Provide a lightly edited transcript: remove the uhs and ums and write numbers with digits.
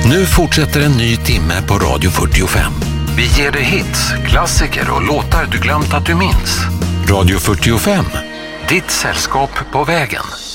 Nu fortsätter en ny timme på Radio 45. Vi ger dig hits, klassiker och låtar du glömt att du minns. Radio 45, ditt sällskap på vägen.